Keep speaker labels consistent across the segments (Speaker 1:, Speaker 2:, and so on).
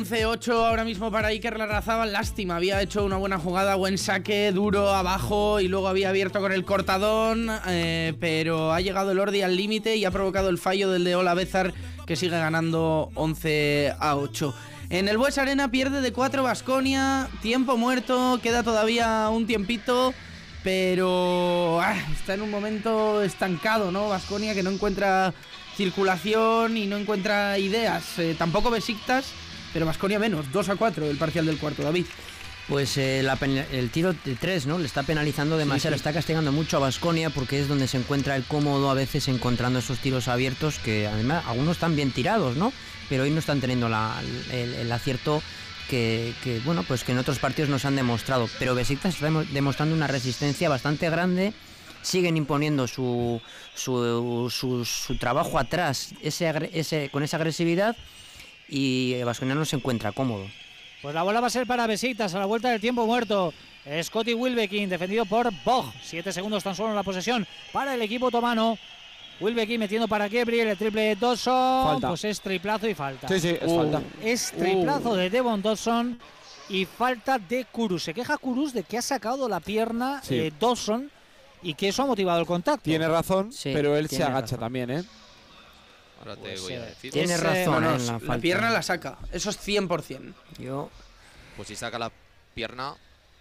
Speaker 1: 11-8 ahora mismo para Iker Larrazábal. Lástima, había hecho una buena jugada, buen saque, duro abajo y luego había abierto con el cortadón, pero ha llegado el Ordi al límite y ha provocado el fallo del de Ola Bézar, que sigue ganando 11-8. En el Bues Arena pierde de 4 Baskonia, tiempo muerto, queda todavía un tiempito, pero está en un momento estancado, ¿no? Baskonia, que no encuentra circulación y no encuentra ideas, tampoco Besiktas. Pero Baskonia menos, 2-4 el parcial del cuarto, David.
Speaker 2: Pues el tiro de 3, ¿no? Le está penalizando demasiado,
Speaker 1: sí.
Speaker 2: Está castigando mucho a Baskonia porque es donde se encuentra el cómodo a veces encontrando esos tiros abiertos que además algunos están bien tirados, ¿no? Pero hoy no están teniendo el acierto que bueno, pues que en otros partidos nos han demostrado. Pero Besiktas está demostrando una resistencia bastante grande. Siguen imponiendo su trabajo atrás con esa agresividad. Y Baskonia no se encuentra cómodo.
Speaker 3: Pues la bola va a ser para Besiktas a la vuelta del tiempo muerto. Scotty Wilbekin defendido por Bog. 7 segundos tan solo en la posesión para el equipo otomano. Wilbekin metiendo para Gabriel, el triple de Dawson.
Speaker 4: Falta.
Speaker 3: Pues es triplazo y falta.
Speaker 4: Sí, es falta.
Speaker 3: Es triplazo de Devon Dawson y falta de Kurus. Se queja Kurus de que ha sacado la pierna Dawson y que eso ha motivado el contacto.
Speaker 4: Tiene razón,
Speaker 2: Sí,
Speaker 4: pero él se agacha
Speaker 2: razón
Speaker 4: también, ¿eh?
Speaker 5: Ahora te voy a decir.
Speaker 2: Tiene razón en la
Speaker 1: La
Speaker 2: falta.
Speaker 1: pierna la saca, eso es 100%.
Speaker 5: Pues si saca la pierna.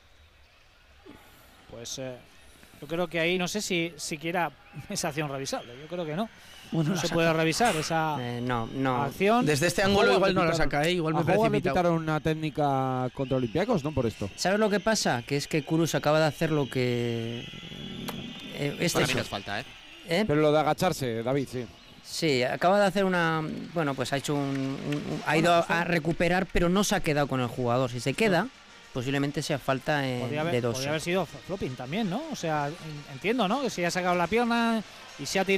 Speaker 3: Pues yo creo que ahí no sé si siquiera esa acción revisable. Yo creo que no.
Speaker 1: Bueno,
Speaker 3: No se puede revisar esa
Speaker 2: No.
Speaker 3: acción.
Speaker 1: Desde este ángulo igual no la saca, igual me
Speaker 4: A Howard le
Speaker 1: precipita.
Speaker 4: quitaron una técnica contra Olympiacos, ¿no? Por esto.
Speaker 2: ¿Sabes lo que pasa? Que es que Kurus acaba de hacer lo que...
Speaker 5: Para mí no es falta, ¿eh?
Speaker 4: Pero lo de agacharse, David, sí.
Speaker 2: Sí, acaba de hacer una... Bueno, pues ha hecho ha ido a recuperar, pero no se ha quedado con el jugador. Si se queda, posiblemente sea falta de
Speaker 3: Podría
Speaker 2: Dawson.
Speaker 3: haber sido flopping también, ¿no? O sea, entiendo, ¿no? Que si ha sacado la pierna y se ha tirado